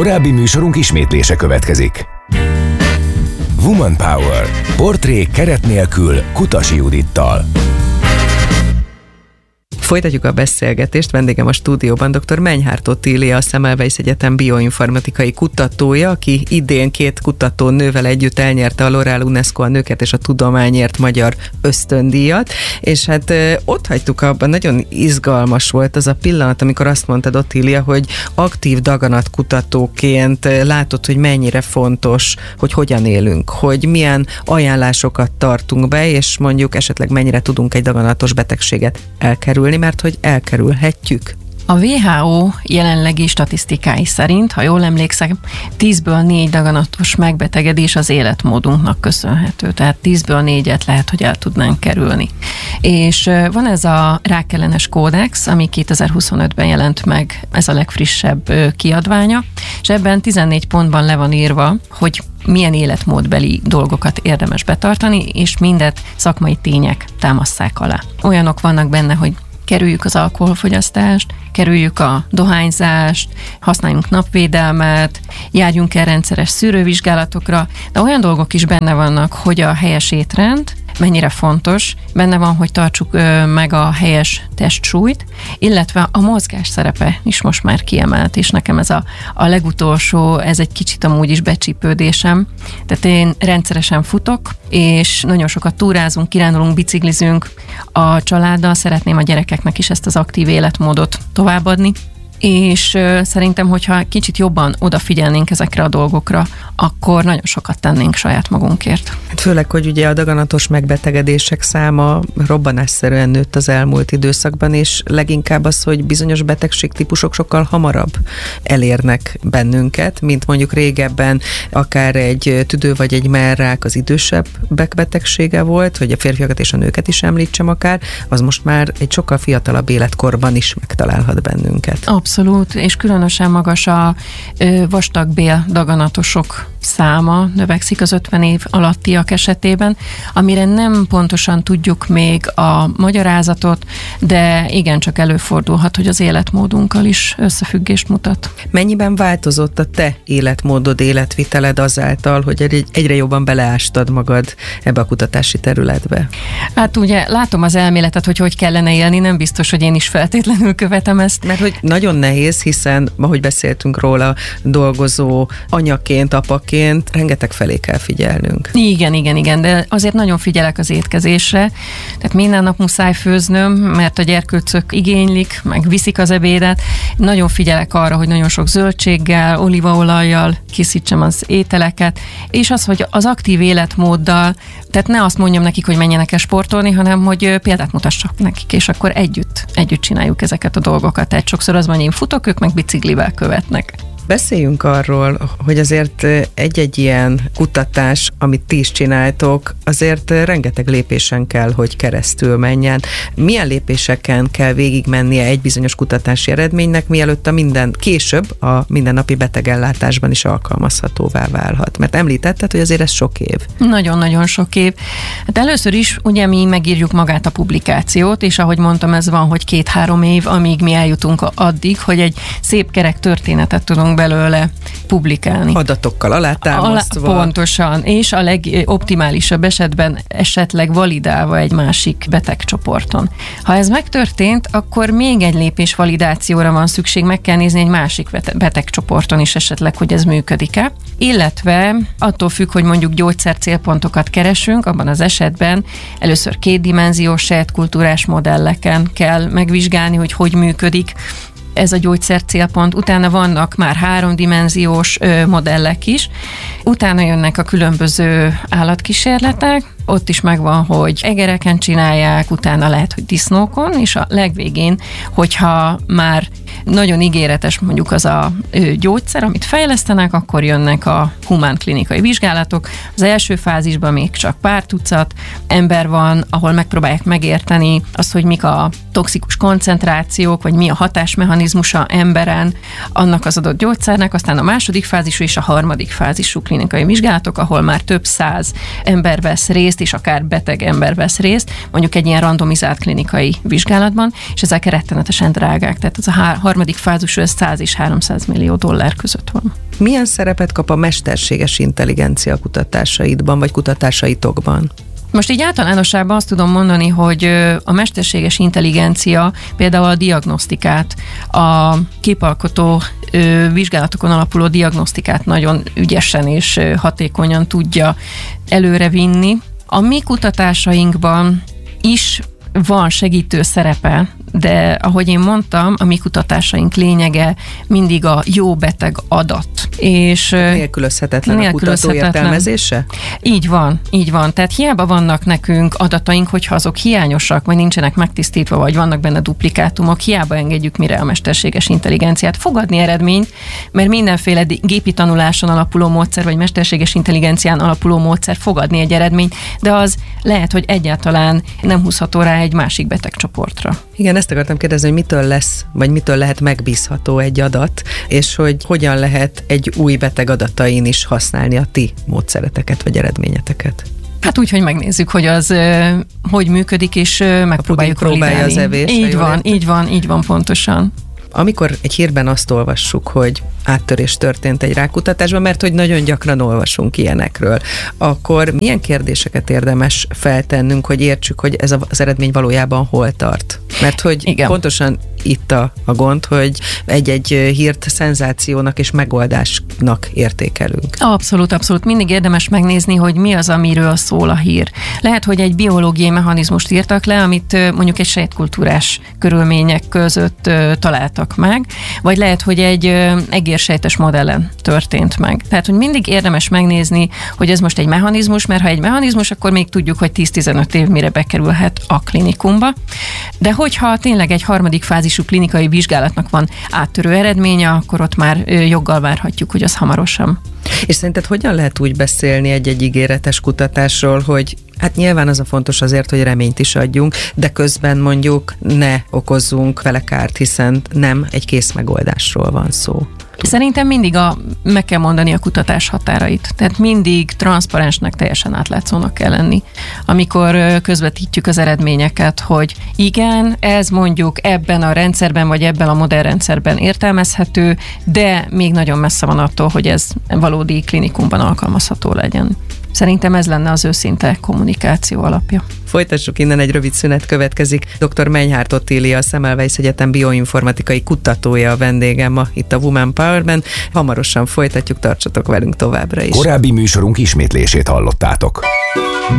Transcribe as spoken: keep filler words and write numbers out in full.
Korábbi műsorunk ismétlése következik. Woman Power. Portrék keret nélkül Kutasi Judittal. Folytatjuk a beszélgetést. Vendégem a stúdióban dr. Menyhárt Otília, a Semmelweis Egyetem bioinformatikai kutatója, aki idén két kutatónővel együtt elnyerte a L'Oréal UNESCO a Nőkért és a Tudományért magyar ösztöndíjat, és hát ott hagytuk abban, nagyon izgalmas volt az a pillanat, amikor azt mondtad, Otília, hogy aktív daganatkutatóként látod, hogy mennyire fontos, hogy hogyan élünk, hogy milyen ajánlásokat tartunk be, és mondjuk esetleg mennyire tudunk egy daganatos betegséget elkerülni, mert hogy elkerülhetjük. A dupla vé há ó jelenlegi statisztikái szerint, ha jól emlékszem, tízből négy daganatos megbetegedés az életmódunknak köszönhető. Tehát tízből négyet lehet, hogy el tudnánk kerülni. És van ez a rákellenes kódex, ami kétezer-huszonötben jelent meg, ez a legfrissebb kiadványa, és ebben tizennégy pontban le van írva, hogy milyen életmódbeli dolgokat érdemes betartani, és mindet szakmai tények támasszák alá. Olyanok vannak benne, hogy kerüljük az alkoholfogyasztást, kerüljük a dohányzást, használjunk napvédelmet, járjunk el rendszeres szűrővizsgálatokra, de olyan dolgok is benne vannak, hogy a helyes étrend mennyire fontos, benne van, hogy tartsuk ö, meg a helyes testsúlyt, illetve a mozgás szerepe is most már kiemelt, és nekem ez a, a legutolsó, ez egy kicsit amúgy is becsípődésem. Tehát én rendszeresen futok, és nagyon sokat túrázunk, kirándulunk, biciklizünk a családdal, szeretném a gyerekeknek is ezt az aktív életmódot továbbadni, és szerintem, hogyha kicsit jobban odafigyelnénk ezekre a dolgokra, akkor nagyon sokat tennénk saját magunkért. Hát főleg, hogy ugye a daganatos megbetegedések száma robbanásszerűen nőtt az elmúlt időszakban, és leginkább az, hogy bizonyos betegségtípusok sokkal hamarabb elérnek bennünket, mint mondjuk régebben akár egy tüdő vagy egy mellrák az idősebbek betegsége volt, hogy a férfiakat és a nőket is említsem akár, az most már egy sokkal fiatalabb életkorban is megtalálhat bennünket. Abszolút, és különösen magas a vastagbél daganatosok száma, növekszik az ötven év alattiak esetében, amire nem pontosan tudjuk még a magyarázatot, de igencsak előfordulhat, hogy az életmódunkkal is összefüggést mutat. Mennyiben változott a te életmódod, életviteled azáltal, hogy egyre jobban beleástad magad ebbe a kutatási területbe? Hát ugye látom az elméletet, hogy hogy kellene élni, nem biztos, hogy én is feltétlenül követem ezt. Mert hogy nagyon nehéz, hiszen, ahogy beszéltünk róla, dolgozó anyaként, apaként, rengeteg felé kell figyelnünk. Igen, igen, igen, de azért nagyon figyelek az étkezésre, tehát minden nap muszáj főznöm, mert a gyerkőcök igénylik, meg viszik az ebédet. Nagyon figyelek arra, hogy nagyon sok zöldséggel, olívaolajjal készítsem az ételeket, és az, hogy az aktív életmóddal, tehát ne azt mondjam nekik, hogy menjenek el sportolni, hanem hogy példát mutassak nekik, és akkor együtt, együtt csináljuk ezeket a dolgokat. Tehát sokszor az van, hogy én futok, ők meg biciklivel követnek. Beszéljünk arról, hogy azért egy-egy ilyen kutatás, amit ti is csináltok, azért rengeteg lépésen kell, hogy keresztül menjen. Milyen lépéseken kell végigmennie egy bizonyos kutatási eredménynek, mielőtt a minden, később a mindennapi betegellátásban is alkalmazhatóvá válhat? Mert említetted, hogy azért ez sok év. Nagyon-nagyon sok év. Hát először is ugye mi megírjuk magát a publikációt, és ahogy mondtam, ez van, hogy két-három év, amíg mi eljutunk addig, hogy egy szép kerek történetet tudunk belőle publikálni. Adatokkal alátámasztva. Alá, pontosan, és a legoptimálisabb esetben esetleg validálva egy másik betegcsoporton. Ha ez megtörtént, akkor még egy lépés validációra van szükség, meg kell nézni egy másik betegcsoporton is esetleg, hogy ez működik-e. Illetve attól függ, hogy mondjuk gyógyszer célpontokat keresünk, abban az esetben először kétdimenziós sejtkultúrás modelleken kell megvizsgálni, hogy hogy működik ez a gyógyszer célpont, utána vannak már háromdimenziós ö, modellek is, utána jönnek a különböző állatkísérletek, ott is megvan, hogy egereken csinálják, utána lehet, hogy disznókon, és a legvégén, hogyha már nagyon ígéretes mondjuk az a ö, gyógyszer, amit fejlesztenek, akkor jönnek a humán klinikai vizsgálatok. Az első fázisban még csak pár tucat ember van, ahol megpróbálják megérteni azt, hogy mik a toxikus koncentrációk, vagy mi a hatásmechanizmusa emberen annak az adott gyógyszernek, aztán a második fázisú és a harmadik fázisú klinikai vizsgálatok, ahol már több száz ember vesz részt, részt, és akár beteg ember vesz részt, mondjuk egy ilyen randomizált klinikai vizsgálatban, és ezek rettenetesen drágák. Tehát ez a harmadik fázis, ez száz és háromszáz millió dollár között van. Milyen szerepet kap a mesterséges intelligencia kutatásaidban, vagy kutatásaitokban? Most így általánosságban azt tudom mondani, hogy a mesterséges intelligencia például a diagnosztikát, a képalkotó vizsgálatokon alapuló diagnosztikát nagyon ügyesen és hatékonyan tudja előrevinni. A mi kutatásainkban is van segítő szerepe, de ahogy én mondtam, a mi kutatásaink lényege mindig a jó beteg adat. És nélkülözhetetlen a kutató értelmezése? Így van, így van. Tehát hiába vannak nekünk adataink, hogyha azok hiányosak, vagy nincsenek megtisztítva, vagy vannak benne duplikátumok, hiába engedjük mire a mesterséges intelligenciát fogadni eredményt, mert mindenféle gépi tanuláson alapuló módszer, vagy mesterséges intelligencián alapuló módszer fogadni egy eredményt, de az lehet, hogy egyáltalán nem húzható rá egy másik betegcsoportra. Igen, ezt akartam kérdezni, hogy mitől lesz, vagy mitől lehet megbízható egy adat, és hogy hogyan lehet egy új beteg adatain is használni a ti módszereteket, vagy eredményeteket. Hát úgy, hogy megnézzük, hogy az hogy működik, és megpróbáljuk próbálja az evés. Így van, értem. így van, így van pontosan. Amikor egy hírben azt olvassuk, hogy áttörés történt egy rákutatásban, mert hogy nagyon gyakran olvasunk ilyenekről, akkor milyen kérdéseket érdemes feltennünk, hogy értsük, hogy ez az eredmény valójában hol tart? Mert hogy igen. Pontosan itt a, a gond, hogy egy-egy hírt szenzációnak és megoldásnak értékelünk. Abszolút, abszolút. Mindig érdemes megnézni, hogy mi az, amiről szól a hír. Lehet, hogy egy biológiai mechanizmust írtak le, amit mondjuk egy sejtkultúrás körülmények között találtak meg, vagy lehet, hogy egy egérsejtes modellen történt meg. Tehát, hogy mindig érdemes megnézni, hogy ez most egy mechanizmus, mert ha egy mechanizmus, akkor még tudjuk, hogy tíz-tizenöt év mire bekerülhet a klinikumba. De hogyha tényleg egy harmadik fázisú klinikai vizsgálatnak van áttörő eredménye, akkor ott már joggal várhatjuk, hogy az hamarosan. És szerinted hogyan lehet úgy beszélni egy-egy ígéretes kutatásról, hogy hát nyilván az a fontos azért, hogy reményt is adjunk, de közben mondjuk ne okozzunk vele kárt, hiszen nem egy kész megoldásról van szó. Szerintem mindig a, meg kell mondani a kutatás határait. Tehát mindig transzparensnek, teljesen átlátszónak kell lenni. Amikor közvetítjük az eredményeket, hogy igen, ez mondjuk ebben a rendszerben, vagy ebben a modellrendszerben értelmezhető, de még nagyon messze van attól, hogy ez valódi klinikumban alkalmazható legyen. Szerintem ez lenne az őszinte kommunikáció alapja. Folytassuk innen, egy rövid szünet következik. doktor Menyhárt Ottília, a Semmelweis Egyetem bioinformatikai kutatója a vendégem ma itt a Woman Powerben. Hamarosan folytatjuk, tartsatok velünk továbbra is. Korábbi műsorunk ismétlését hallottátok.